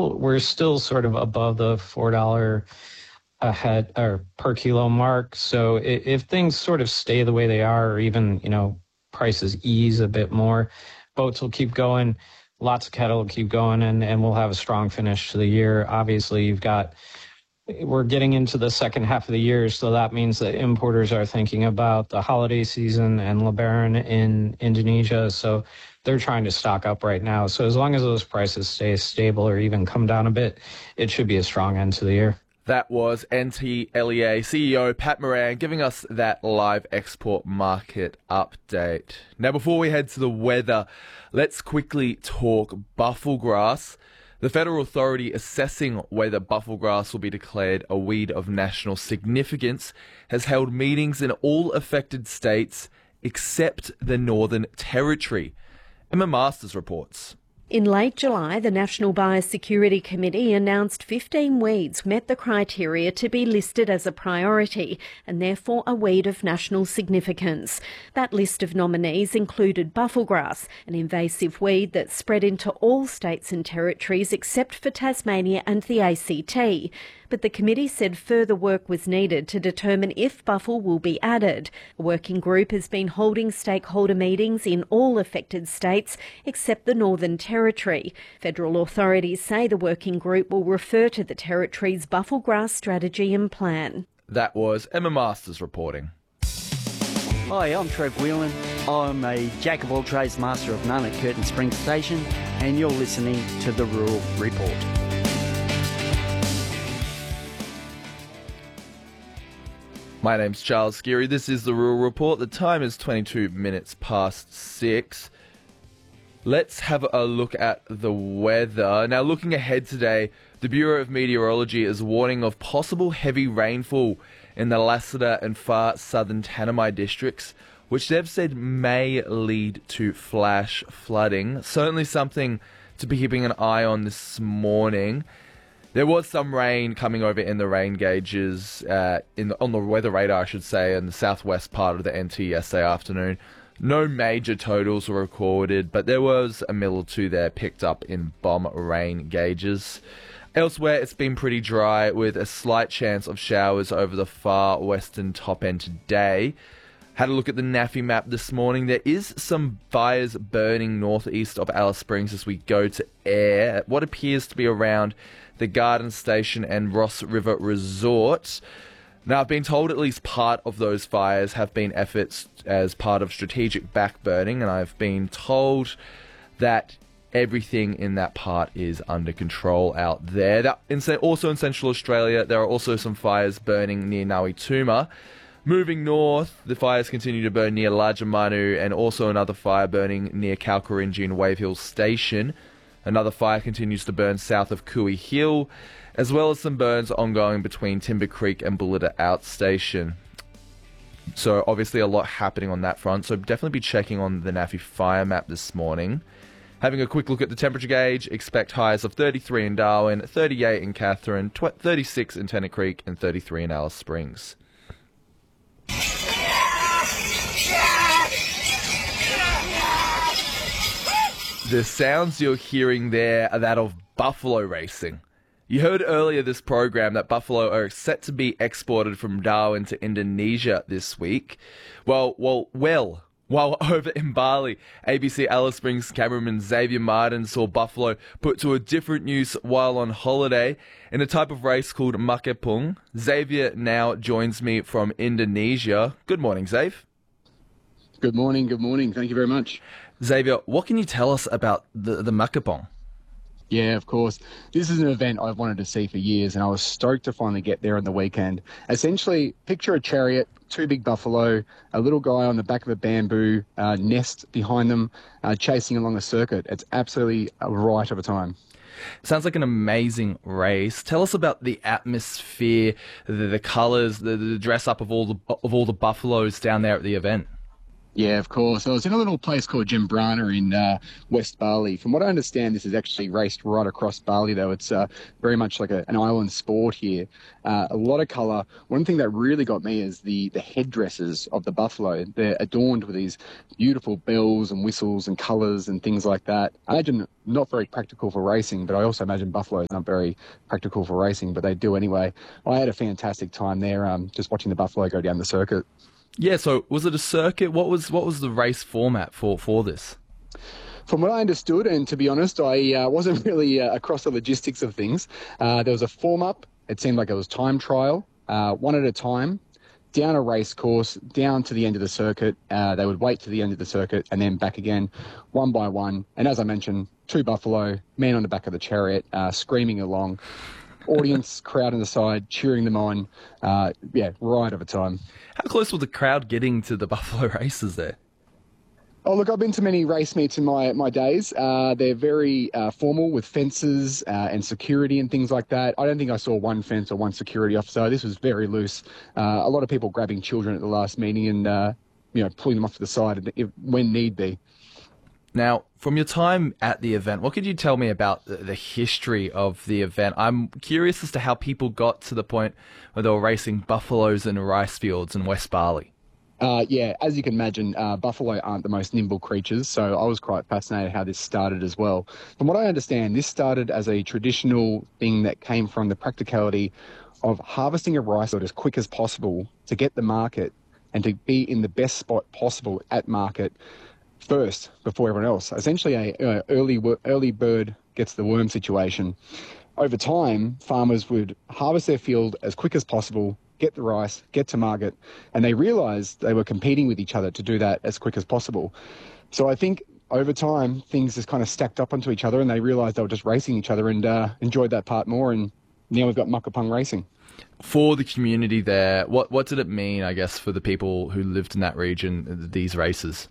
still sort of above the $4 a head or per kilo mark. So if things sort of stay the way they are, or even, prices ease a bit more, boats will keep going, lots of cattle will keep going, and we'll have a strong finish to the year. Obviously, we're getting into the second half of the year, so that means that importers are thinking about the holiday season and Lebaran in Indonesia, so they're trying to stock up right now. So as long as those prices stay stable or even come down a bit, it should be a strong end to the year. That was NTLEA CEO Pat Moran giving us that live export market update. Now, before we head to the weather, let's quickly talk bufflegrass. The federal authority assessing whether bufflegrass will be declared a weed of national significance has held meetings in all affected states except the Northern Territory. Emma Masters reports. In late July, the National Biosecurity Committee announced 15 weeds met the criteria to be listed as a priority and therefore a weed of national significance. That list of nominees included bufflegrass, an invasive weed that spread into all states and territories except for Tasmania and the ACT. But the committee said further work was needed to determine if buffle will be added. A working group has been holding stakeholder meetings in all affected states except the Northern Territory. Federal authorities say the working group will refer to the territory's bufflegrass strategy and plan. That was Emma Masters reporting. Hi, I'm Trev Whelan. I'm a jack of all trades, master of none at Curtin Springs Station, and you're listening to the Rural Report. My name's Charles Geary. This is the Rural Report. The time is 22 minutes past 6. Let's have a look at the weather. Now, looking ahead today, the Bureau of Meteorology is warning of possible heavy rainfall in the Lassiter and far southern Tanami districts, which they've said may lead to flash flooding. Certainly something to be keeping an eye on this morning. There was some rain coming over in the rain gauges, on the weather radar, I should say, in the southwest part of the NT yesterday afternoon. No major totals were recorded, but there was a mill or two there picked up in bomb rain gauges. Elsewhere, it's been pretty dry, with a slight chance of showers over the far western top end today. Had a look at the NAFI map this morning. There is some fires burning northeast of Alice Springs as we go to air at what appears to be around the Garden Station and Ross River Resort. Now, I've been told at least part of those fires have been efforts as part of strategic backburning, and I've been told that everything in that part is under control out there. Also in Central Australia, there are also some fires burning near Nawituma. Moving north, the fires continue to burn near Lajamanu, and also another fire burning near Kalkarinji and Wave Hill Station. Another fire continues to burn south of Cooey Hill, as well as some burns ongoing between Timber Creek and Bullita Outstation. So obviously a lot happening on that front, so definitely be checking on the NAFI fire map this morning. Having a quick look at the temperature gauge, expect highs of 33 in Darwin, 38 in Katherine, 36 in Tennant Creek, and 33 in Alice Springs. The sounds you're hearing there are that of buffalo racing. You heard earlier this program that buffalo are set to be exported from Darwin to Indonesia this week. While over in Bali, ABC Alice Springs cameraman Xavier Martin saw buffalo put to a different use while on holiday in a type of race called Makepung. Xavier now joins me from Indonesia. Good morning, Xavier. Good morning. Thank you very much. Xavier, what can you tell us about the Makepung? Yeah, of course. This is an event I've wanted to see for years, and I was stoked to finally get there on the weekend. Essentially, picture a chariot, two big buffalo, a little guy on the back of a bamboo nest behind them, chasing along a circuit. It's absolutely a rite of a time. Sounds like an amazing race. Tell us about the atmosphere, the colours, the dress up of all the buffaloes down there at the event. Yeah, of course. I was in a little place called Jimbrana in West Bali. From what I understand, this is actually raced right across Bali, though. It's very much like an island sport here. A lot of colour. One thing that really got me is the headdresses of the buffalo. They're adorned with these beautiful bells and whistles and colours and things like that. I imagine not very practical for racing, but I also imagine buffalo is not very practical for racing, but they do anyway. I had a fantastic time there just watching the buffalo go down the circuit. Yeah, so was it a circuit? What was the race format for this? From what I understood, and to be honest, I wasn't really across the logistics of things. There was a form-up. It seemed like it was time trial, one at a time, down a race course, down to the end of the circuit. They would wait to the end of the circuit and then back again, one by one. And as I mentioned, 2 buffalo, man on the back of the chariot, screaming along. Audience crowd on the side, cheering them on. Right of a time. How close was the crowd getting to the buffalo races there? Oh, look, I've been to many race meets in my days. They're very formal with fences and security and things like that. I don't think I saw one fence or one security officer. This was very loose. A lot of people grabbing children at the last meeting and, pulling them off to the side when need be. Now, from your time at the event, what could you tell me about the history of the event? I'm curious as to how people got to the point where they were racing buffaloes in rice fields in West Bali. As you can imagine, buffalo aren't the most nimble creatures, so I was quite fascinated how this started as well. From what I understand, this started as a traditional thing that came from the practicality of harvesting a rice field as quick as possible to get the market and to be in the best spot possible at market first before everyone else. Essentially a early bird gets the worm situation. Over time, farmers would harvest their field as quick as possible, get the rice, get to market, and they realised they were competing with each other to do that as quick as possible. So I think over time, things just kind of stacked up onto each other and they realised they were just racing each other and enjoyed that part more, and now we've got Makapung racing. For the community there, what did it mean, I guess, for the people who lived in that region, these races?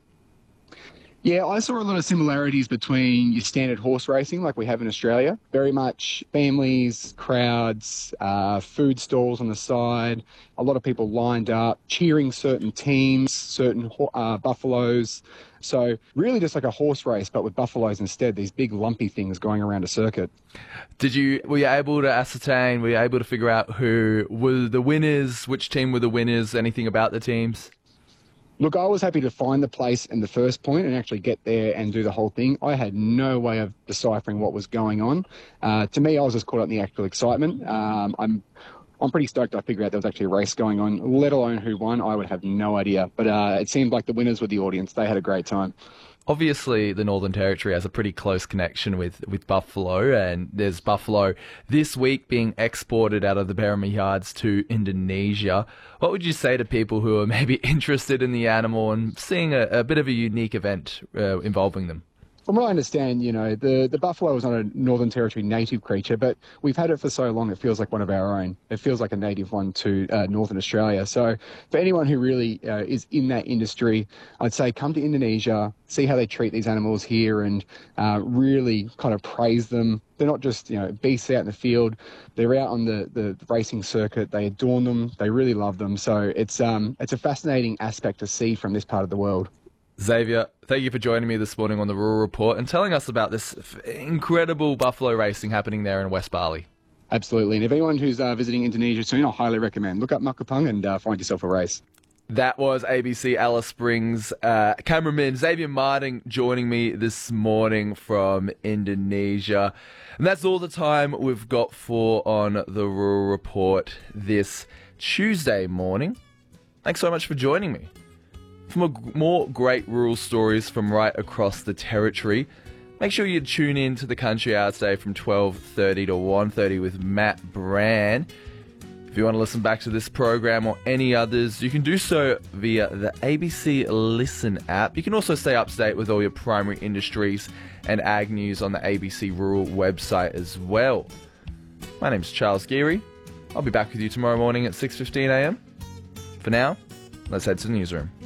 Yeah, I saw a lot of similarities between your standard horse racing like we have in Australia. Very much families, crowds, food stalls on the side, a lot of people lined up, cheering certain teams, certain buffaloes. So really just like a horse race, but with buffaloes instead, these big lumpy things going around a circuit. Were you able to ascertain, were you able to figure out who were the winners, which team were the winners, anything about the teams? Look, I was happy to find the place in the first point and actually get there and do the whole thing. I had no way of deciphering what was going on. To me, I was just caught up in the actual excitement. I'm pretty stoked I figured out there was actually a race going on, let alone who won. I would have no idea. But it seemed like the winners were the audience. They had a great time. Obviously, the Northern Territory has a pretty close connection with buffalo, and there's buffalo this week being exported out of the Berrimah yards to Indonesia. What would you say to people who are maybe interested in the animal and seeing a bit of a unique event involving them? From what I understand, the buffalo is not a Northern Territory native creature, but we've had it for so long it feels like one of our own. It feels like a native one to Northern Australia. So for anyone who really is in that industry, I'd say come to Indonesia, see how they treat these animals here and really kind of praise them. They're not just, beasts out in the field. They're out on the racing circuit. They adorn them. They really love them. So it's a fascinating aspect to see from this part of the world. Xavier, thank you for joining me this morning on the Rural Report and telling us about this incredible buffalo racing happening there in West Bali. Absolutely. And if anyone who's visiting Indonesia soon, I highly recommend. Look up Makapung and find yourself a race. That was ABC Alice Springs cameraman Xavier Martin joining me this morning from Indonesia. And that's all the time we've got for on the Rural Report this Tuesday morning. Thanks so much for joining me. For more great rural stories from right across the territory, make sure you tune in to the Country Hour today from 12:30 to 1:30 with Matt Brand. If you want to listen back to this program or any others, you can do so via the ABC Listen app. You can also stay up to date with all your primary industries and ag news on the ABC Rural website as well. My name's Charles Geary. I'll be back with you tomorrow morning at 6:15 a.m. For now, let's head to the newsroom.